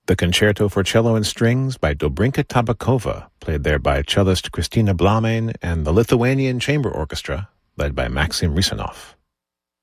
The Concerto for Cello and Strings by Dobrinka Tabakova, played there by cellist Kristina Blamein and the Lithuanian Chamber Orchestra, led by Maxim Risanov.